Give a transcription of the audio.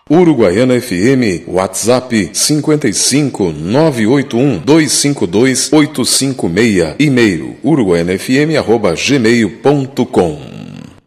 Uruguaiana FM, WhatsApp 55 981 252 856, e-mail uruguaianafm@gmail.com.